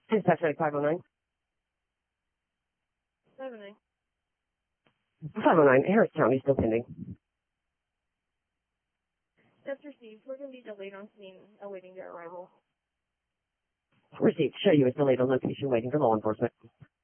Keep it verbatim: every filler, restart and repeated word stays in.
Dispatch five oh nine. five oh nine. five oh nine, Harris County, still pending. That's received. We're going to be delayed on scene, awaiting their arrival. Received. Show you is delayed on location, waiting for law enforcement.